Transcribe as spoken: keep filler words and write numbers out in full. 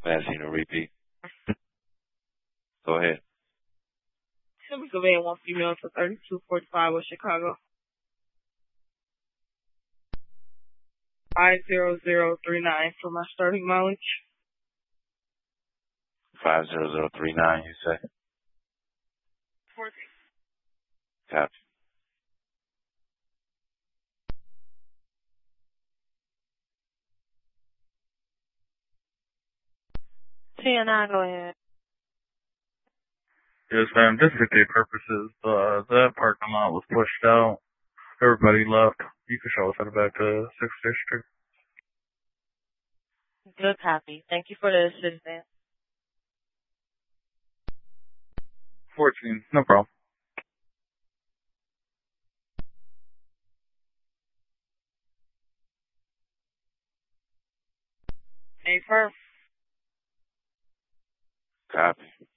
Asking to repeat. Go ahead. Typical van, one female to thirty-two forty-five of Chicago. five zero zero three nine for my starting mileage. Five zero zero three nine, you say? fourteen. Copy. T N I, go ahead. Yes, ma'am. Just for date purposes, uh, that parking lot was pushed out. Everybody left. You can show us headed back to sixth District. Good copy. Thank you for the assistance. fourteen. No problem. Hey, first. Copy.